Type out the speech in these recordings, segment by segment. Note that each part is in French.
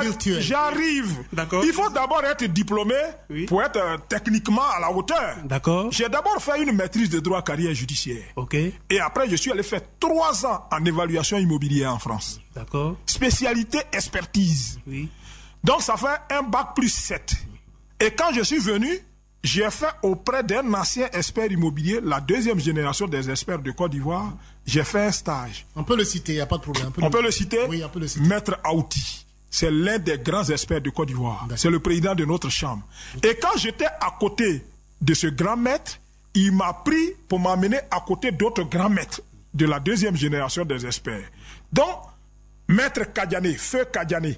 virtuel. J'arrive. D'accord. Il faut d'abord être diplômé pour être techniquement à la hauteur. D'accord. J'ai d'abord fait une maîtrise de droit carrière judiciaire. Ok. Et après, je suis allé faire 3 ans en évaluation immobilière en France. D'accord. Spécialité expertise. Oui. Donc ça fait un bac plus 7. Et quand je suis venu, j'ai fait auprès d'un ancien expert immobilier, la 2e génération des experts de Côte d'Ivoire, j'ai fait un stage. On peut le citer, il n'y a pas de problème. On peut le citer? Oui, on peut le citer. Maître Aouti. C'est l'un des grands experts de Côte d'Ivoire. C'est le président de notre chambre. Et quand j'étais à côté de ce grand maître, il m'a pris pour m'amener à côté d'autres grands maîtres de la 2e génération des experts. Donc, Maître Kadiané, Feu Kadiané,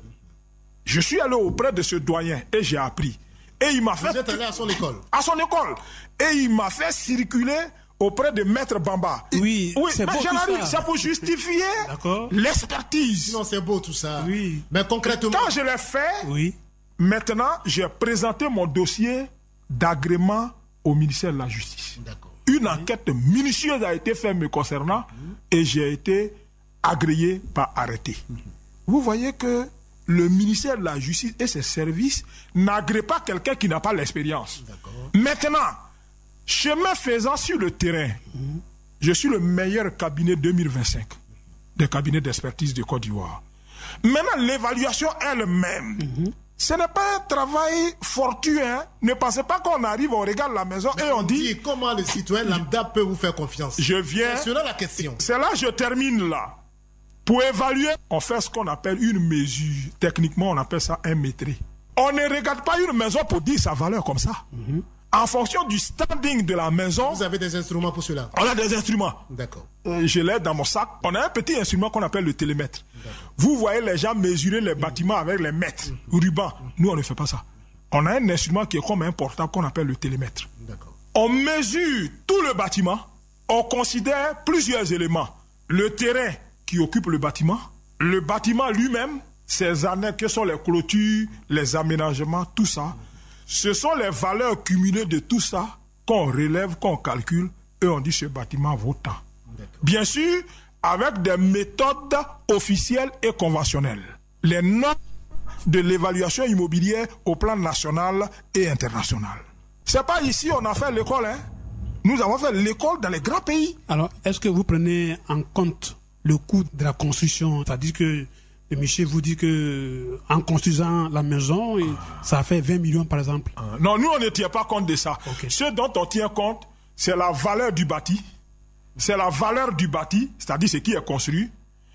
je suis allé auprès de ce doyen et j'ai appris. Et il m'a fait... Vous êtes allé à son école? À son école. Et il m'a fait circuler auprès de Maître Bamba. Oui, c'est beau tout ça. C'est pour justifier l'expertise. Non, c'est beau tout ça. Oui. Mais concrètement... Quand je l'ai fait, oui. Maintenant, j'ai présenté mon dossier d'agrément au ministère de la Justice. Une enquête minutieuse a été faite me concernant et j'ai été agréé par arrêté. Vous voyez que le ministère de la Justice et ses services n'agréent pas quelqu'un qui n'a pas l'expérience. Maintenant, chemin faisant sur le terrain, je suis le meilleur cabinet 2025 des cabinets d'expertise de Côte d'Ivoire. Maintenant, l'évaluation elle-même, ce n'est pas un travail fortuit. Ne pensez pas qu'on arrive, on regarde la maison et on dit... Comment le citoyen lambda peut vous faire confiance? Je viens... C'est là la question. C'est là je termine là. Pour évaluer, on fait ce qu'on appelle une mesure. Techniquement, on appelle ça un métré. On ne regarde pas une maison pour dire sa valeur comme ça. En fonction du standing de la maison... Vous avez des instruments pour cela? On a des instruments. D'accord. Je l'ai dans mon sac. On a un petit instrument qu'on appelle le télémètre. Vous voyez les gens mesurer les bâtiments avec les mètres, rubans. Nous, on ne fait pas ça. On a un instrument qui est comme un portable qu'on appelle le télémètre. On mesure tout le bâtiment. On considère plusieurs éléments. Le terrain qui occupe le bâtiment lui-même, ses annexes, que sont les clôtures, les aménagements, tout ça. Ce sont les valeurs cumulées de tout ça qu'on relève, qu'on calcule, et on dit ce bâtiment vaut tant. Bien sûr, avec des méthodes officielles et conventionnelles. Les normes de l'évaluation immobilière au plan national et international. C'est pas ici on a fait l'école, Nous avons fait l'école dans les grands pays. Alors, est-ce que vous prenez en compte le coût de la construction? C'est-à-dire que le monsieur vous dit que en construisant la maison, ça fait 20 millions par exemple. Non, nous on ne tient pas compte de ça. Ce dont on tient compte, c'est la valeur du bâti. C'est la valeur du bâti, c'est-à-dire ce qui est construit,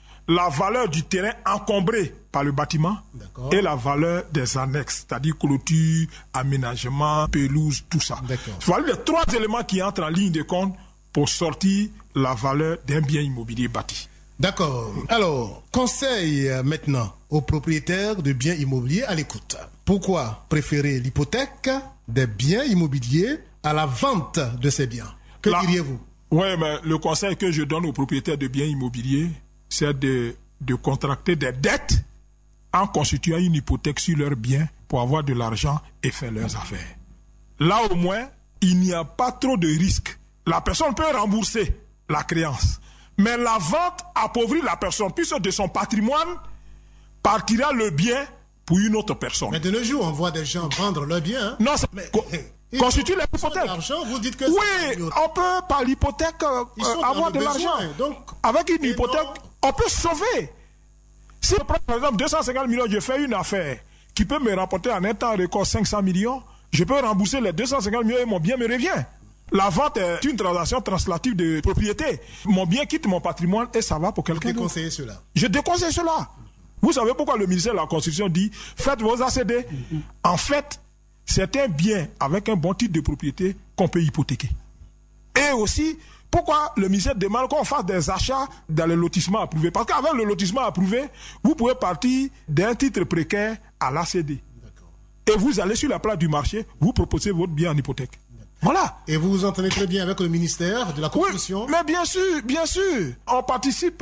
la valeur du terrain encombré par le bâtiment et la valeur des annexes, c'est-à-dire clôture, aménagement, pelouse, tout ça. Voilà les 3 éléments qui entrent en ligne de compte pour sortir la valeur d'un bien immobilier bâti. D'accord. Alors, conseil maintenant aux propriétaires de biens immobiliers à l'écoute. Pourquoi préférer l'hypothèque des biens immobiliers à la vente de ces biens? Que diriez-vous? Oui, mais le conseil que je donne aux propriétaires de biens immobiliers, c'est de contracter des dettes en constituant une hypothèque sur leurs biens pour avoir de l'argent et faire leurs affaires. Là, au moins, il n'y a pas trop de risques. La personne peut rembourser la créance. Mais la vente appauvrit la personne, puisque de son patrimoine partira le bien pour une autre personne. Mais de nos jours, on voit des gens vendre leurs biens. Non, c'est... Constitue l'hypothèque. Vous dites que oui, on peut par l'hypothèque avoir de l'argent. Avec une hypothèque, on peut sauver. Si je prends par exemple 250 millions, je fais une affaire qui peut me rapporter en un temps record 500 millions, je peux rembourser les 250 millions et mon bien me revient. La vente est une transaction translative de propriété. Mon bien quitte mon patrimoine et ça va pour quelqu'un d'autre. Vous déconseillez cela? Je déconseille cela. Vous savez pourquoi le ministère de la Construction dit faites vos ACD? En fait, c'est un bien avec un bon titre de propriété qu'on peut hypothéquer. Et aussi, pourquoi le ministère demande qu'on fasse des achats dans le lotissement approuvé? Parce qu'avec le lotissement approuvé, vous pouvez partir d'un titre précaire à l'ACD. Et vous allez sur la place du marché, vous proposez votre bien en hypothèque. Voilà. Et vous vous entendez très bien avec le ministère de la Construction? Oui, mais bien sûr. On participe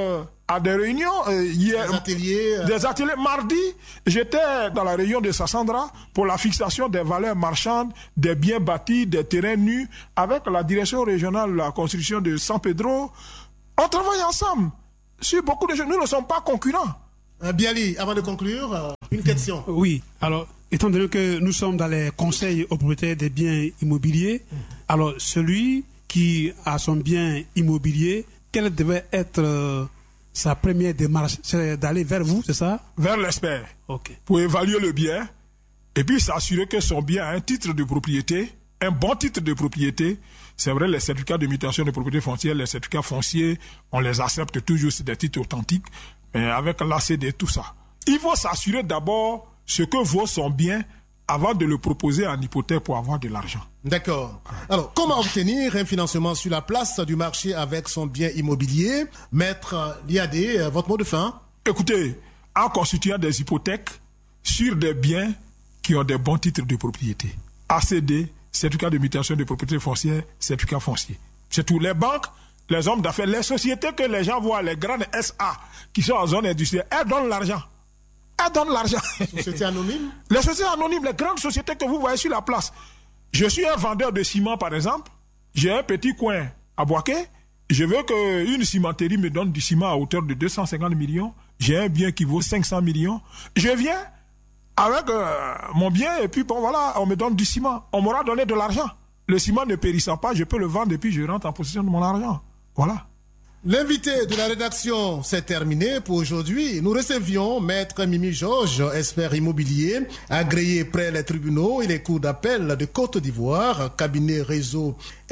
à des réunions. Hier, des ateliers. Mardi, j'étais dans la réunion de Sassandra pour la fixation des valeurs marchandes, des biens bâtis, des terrains nus, avec la direction régionale de la construction de San Pedro. On travaille ensemble sur beaucoup de choses. Nous ne sommes pas concurrents. Bialy, avant de conclure... Une question. Oui, alors, étant donné que nous sommes dans les conseils aux propriétaires des biens immobiliers, alors celui qui a son bien immobilier, quelle devait être sa première démarche? C'est d'aller vers vous, c'est ça? Vers l'expert. Ok. Pour évaluer le bien et puis s'assurer que son bien a un titre de propriété, un bon titre de propriété. C'est vrai, les certificats de mutation de propriété foncière, les certificats fonciers, on les accepte toujours, c'est des titres authentiques, mais avec l'ACD, tout ça. Il faut s'assurer d'abord ce que vaut son bien avant de le proposer en hypothèque pour avoir de l'argent. D'accord. Alors, comment obtenir un financement sur la place du marché avec son bien immobilier? Maître Liadé, votre mot de fin? Écoutez, en constituant des hypothèques sur des biens qui ont des bons titres de propriété. ACD, certificat de mutation de propriété foncière, certificat foncier. C'est tout. Les banques, les hommes d'affaires, les sociétés que les gens voient, les grandes SA qui sont en zone industrielle, elles donnent l'argent. Elles donnent l'argent. Société anonyme? Les sociétés anonymes, les grandes sociétés que vous voyez sur la place. Je suis un vendeur de ciment, par exemple. J'ai un petit coin à Boaké. Je veux qu'une cimenterie me donne du ciment à hauteur de 250 millions. J'ai un bien qui vaut 500 millions. Je viens avec mon bien et puis bon voilà, on me donne du ciment. On m'aura donné de l'argent. Le ciment ne périssant pas, je peux le vendre et puis je rentre en possession de mon argent. Voilà. L'invité de la rédaction s'est terminé pour aujourd'hui. Nous recevions Maître Mimi Georges, expert immobilier, agréé près les tribunaux et les cours d'appel de Côte d'Ivoire, cabinet réseau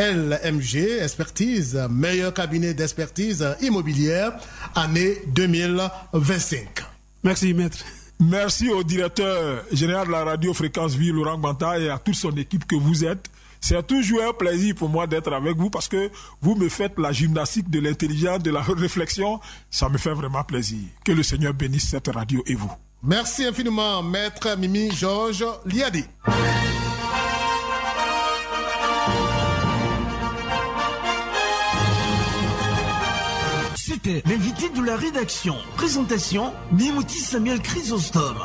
LMG, expertise, meilleur cabinet d'expertise immobilière, année 2025. Merci, maître. Merci au directeur général de la radio Fréquence Vie, Laurent Gbanta, et à toute son équipe que vous êtes. C'est toujours un plaisir pour moi d'être avec vous parce que vous me faites la gymnastique de l'intelligence, de la réflexion. Ça me fait vraiment plaisir. Que le Seigneur bénisse cette radio et vous. Merci infiniment, Maître Mimi Georges Liadi. C'était l'invité de la rédaction. Présentation, Mimouti Samuel Chrysostome.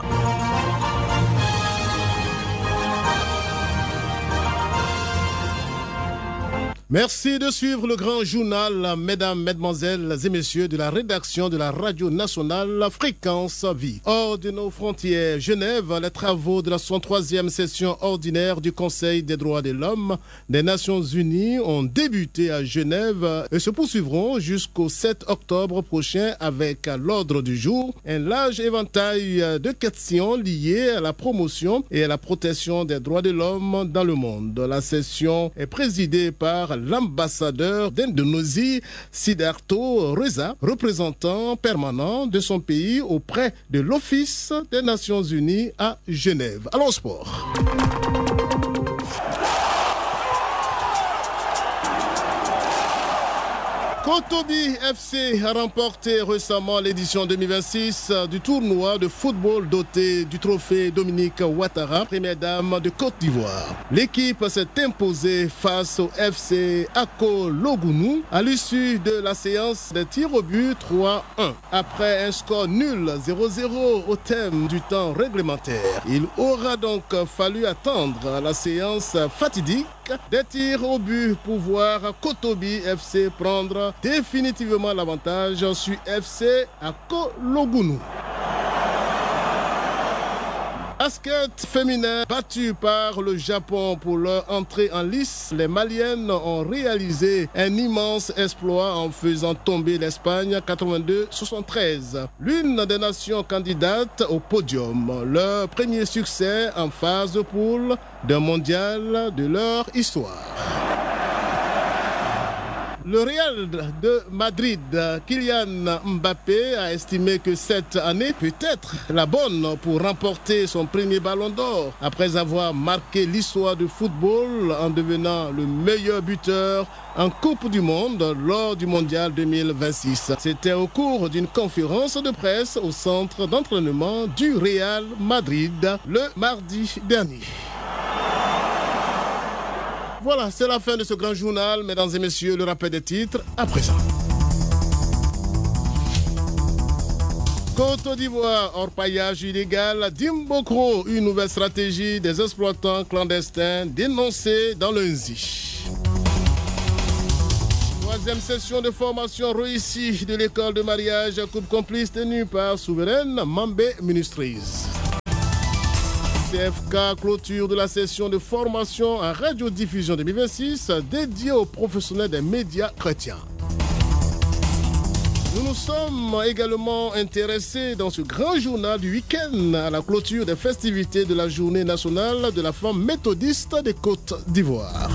Merci de suivre le grand journal, mesdames, mesdemoiselles et messieurs de la rédaction de la radio nationale Fréquence Vie. Hors de nos frontières, Genève, les travaux de la 63e session ordinaire du Conseil des droits de l'homme des Nations Unies ont débuté à Genève et se poursuivront jusqu'au 7 octobre prochain avec à l'ordre du jour un large éventail de questions liées à la promotion et à la protection des droits de l'homme dans le monde. La session est présidée par l'ambassadeur d'Indonésie, Sidarto Reza, représentant permanent de son pays auprès de l'Office des Nations Unies à Genève. Allons sport. Kotobi FC a remporté récemment l'édition 2026 du tournoi de football doté du trophée Dominique Ouattara, première dame de Côte d'Ivoire. L'équipe s'est imposée face au FC Ako Logounou à l'issue de la séance des tirs au but 3-1. Après un score nul 0-0 au thème du temps réglementaire, il aura donc fallu attendre la séance fatidique des tirs au but pour voir Kotobi FC prendre définitivement l'avantage sur FC Ako Logounou. Basket féminin battu par le Japon pour leur entrée en lice, les Maliennes ont réalisé un immense exploit en faisant tomber l'Espagne 82-73. L'une des nations candidates au podium, leur premier succès en phase de poule d'un mondial de leur histoire. Le Real de Madrid, Kylian Mbappé, a estimé que cette année peut être la bonne pour remporter son premier ballon d'or après avoir marqué l'histoire du football en devenant le meilleur buteur en Coupe du Monde lors du Mondial 2026. C'était au cours d'une conférence de presse au centre d'entraînement du Real Madrid le mardi dernier. Voilà, c'est la fin de ce grand journal. Mesdames et messieurs, le rappel des titres à présent. Côte d'Ivoire, orpaillage illégal, Dimbokro, une nouvelle stratégie des exploitants clandestins dénoncée dans le NZI. Troisième session de formation réussie de l'école de mariage Coupe Complice tenue par Souveraine Mambé Ministries. CFK, clôture de la session de formation en radiodiffusion 2026 dédiée aux professionnels des médias chrétiens. Nous nous sommes également intéressés dans ce grand journal du week-end à la clôture des festivités de la Journée nationale de la femme méthodiste des Côtes d'Ivoire.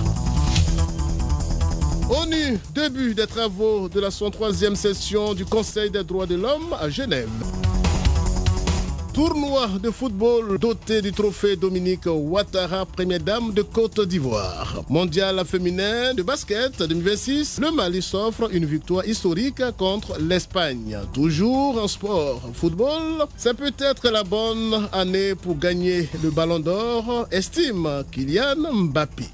ONU, début des travaux de la 103e session du Conseil des droits de l'homme à Genève. Tournoi de football doté du trophée Dominique Ouattara, première dame de Côte d'Ivoire. Mondial féminin de basket 2026, le Mali s'offre une victoire historique contre l'Espagne. Toujours en sport, football, c'est peut-être la bonne année pour gagner le Ballon d'Or, estime Kylian Mbappé.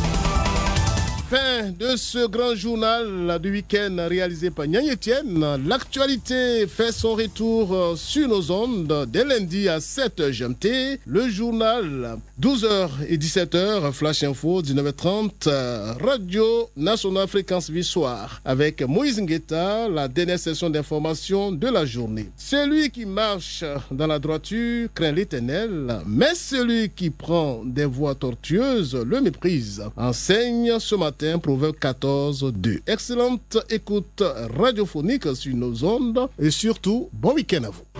Fin de ce grand journal du week-end réalisé par Nian Etienne. L'actualité fait son retour sur nos ondes dès lundi à 7h GMT. Le journal 12h et 17h, Flash Info 19h30, Radio Nationale Fréquence Vie Soir avec Moïse Ngueta, la dernière session d'information de la journée. Celui qui marche dans la droiture craint l'Éternel, mais celui qui prend des voies tortueuses le méprise. Enseigne ce matin Proverbe 14, 2. Excellente écoute radiophonique sur nos ondes et surtout, bon week-end à vous.